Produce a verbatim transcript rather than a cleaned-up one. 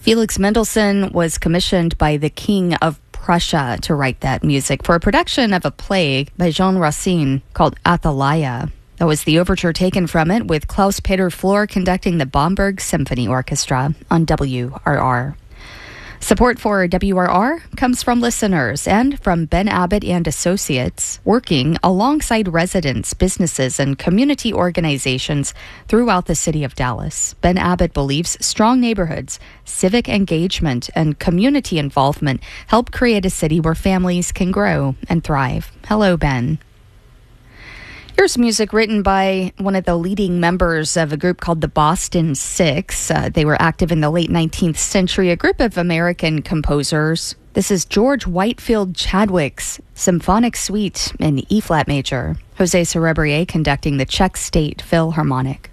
Felix Mendelssohn was commissioned by the King of Prussia to write that music for a production of a play by Jean Racine called Athaliah. That was the overture taken from it, with Klaus-Peter Flor conducting the Bamberg Symphony Orchestra on W R R. Support for W R R comes from listeners and from Ben Abbott and Associates, working alongside residents, businesses, and community organizations throughout the city of Dallas. Ben Abbott believes strong neighborhoods, civic engagement, and community involvement help create a city where families can grow and thrive. Hello, Ben. Here's music written by one of the leading members of a group called the Boston Six. Uh, they were active in the late nineteenth century, a group of American composers. This is George Whitefield Chadwick's Symphonic Suite in E-flat major. Jose Cerebrier conducting the Czech State Philharmonic.